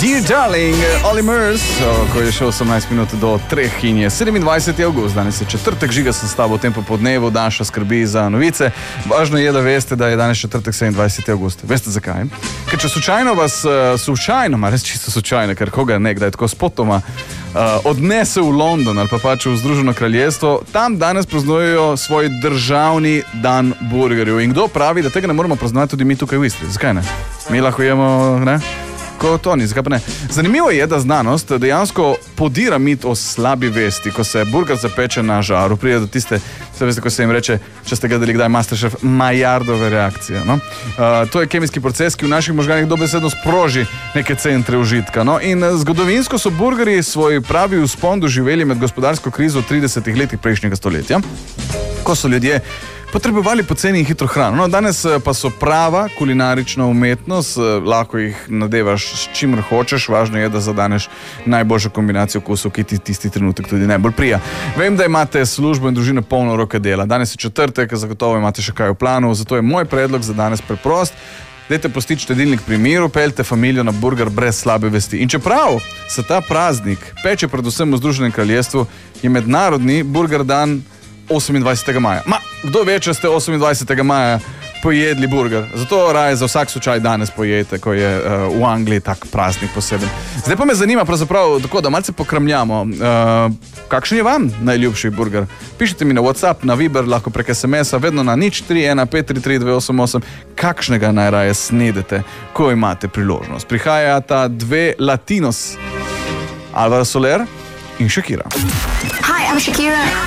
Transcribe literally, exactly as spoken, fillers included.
Dear Darling, Olly Murs, ko je šel osemnajst minut do treh in je sedemindvajseti avgust, danes je četrtek, Žiga sem s tabo v tem popodnevu, Daša skrbi za novice. Važno je, da veste, da je danes četrtek, sedemindvajseti avgust. Veste zakaj? Ker če slučajno vas, slučajno, ma res čisto slučajno, ker koga nekdaj tako spotoma uh, odnese v London ali pa pač v Združeno kraljestvo, tam danes praznujejo svoj državni dan burgerjev. In kdo pravi, da tega ne moramo praznovati tudi mi tukaj v Istri? Zakaj ne? Mi lahko jemo, ne? Kot oni, zakaj pa ne? Zanimivo je, da znanost dejansko podira mit o slabi vesti, ko se burger zapeče na žaru, pride do tiste, vse veste, ko se jim reče, če ste gledali kdaj Masterchef, Maillardove reakcije. No? Uh, to je kemijski proces, ki v naših možganih dobesedno sproži neke centre užitka. No? In zgodovinsko so burgerji svoj pravi vzpon doživeli med gospodarsko krizo v tridesetih letih prejšnjega stoletja, ko so ljudje potrebovali poceni in hitro hrano. No, danes pa so prava kulinarična umetnost, lahko jih nadevaš s čimer hočeš, važno je, da zadaneš najboljšo kombinacijo okusov, ki ti tisti trenutek tudi najbolj prija. Vem, da imate službo in družino polno roke dela. Danes je četrtek, zagotovo imate še kaj v planu, zato je moj predlog za danes preprost. Dajte postiti štedilnik pri miru, peljte familijo na burger brez slabe vesti. In čeprav se ta praznik peče predvsem v Združenem kraljestvu, je mednarodni burger dan osemindvajsetega maja. Ma, kdo ve, če ste osemindvajsetega maja pojedli burger? Zato raje za vsak slučaj danes pojejte, ko je uh, v Angliji tak praznik poseben. Zdaj pa me zanima pravzaprav, tako da malce pokramljamo, uh, kakšen je vam najljubši burger? Pišite mi na WhatsApp, na Viber, lahko prek es em es-a, vedno na nič tri ena pet tri tri dve osem osem, kakšnega najraje snedete, ko imate priložnost. Prihajata dve Latinos, Alvaro Soler in Shakira. Hi, I'm Shakira.